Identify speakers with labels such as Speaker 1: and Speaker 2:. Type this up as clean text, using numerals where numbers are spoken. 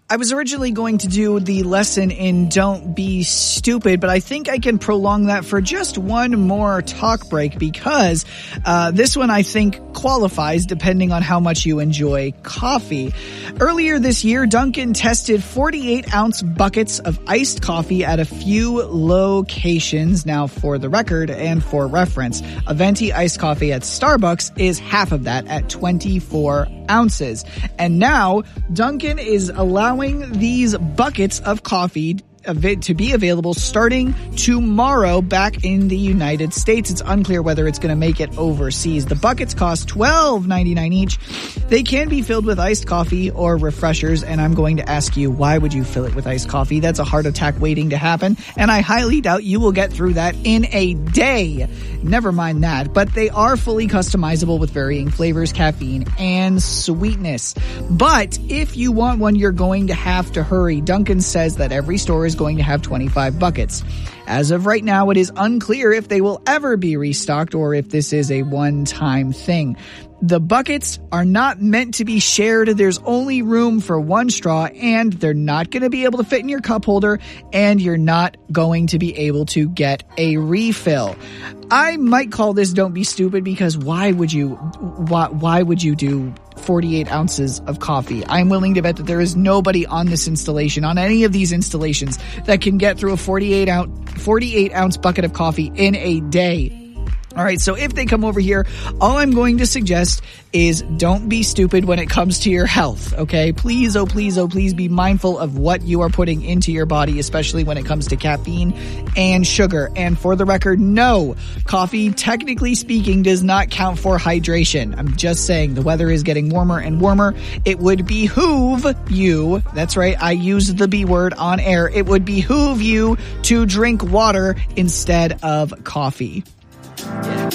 Speaker 1: I was originally going to do the lesson in Don't Be Stupid, but I think I can prolong that for just one more talk break because this one I think qualifies depending on how much you enjoy coffee. Earlier this year, Dunkin' tested 48-ounce buckets of iced coffee at a few locations. Now, for the record and for reference, a venti iced coffee at Starbucks is half of that at 24 ounces. And now, Dunkin' is allowing these buckets of coffee to be available starting tomorrow back in the United States. It's unclear whether it's going to make it overseas. The buckets cost $12.99 each. They can be filled with iced coffee or refreshers, and I'm going to ask you, why would you fill it with iced coffee? That's a heart attack waiting to happen, and I highly doubt you will get through that in a day. Never mind that, but they are fully customizable with varying flavors, caffeine, and sweetness. But if you want one, you're going to have to hurry. Dunkin' says that every store is going to have 25 buckets. As of right now, it is unclear if they will ever be restocked or if this is a one-time thing. The buckets are not meant to be shared. There's only room for one straw, and they're not going to be able to fit in your cup holder, and you're not going to be able to get a refill. I might call this Don't Be Stupid because why would you do 48 ounces of coffee? I'm willing to bet that there is nobody on this installation, on any of these installations, that can get through a 48 ounce bucket of coffee in a day. All right, so if they come over here, all I'm going to suggest is don't be stupid when it comes to your health, okay? Please, oh please, oh please be mindful of what you are putting into your body, especially when it comes to caffeine and sugar. And for the record, no, coffee, technically speaking, does not count for hydration. I'm just saying the weather is getting warmer and warmer. It would behoove you, that's right, I used the B word on air, it would behoove you to drink water instead of coffee. Yeah.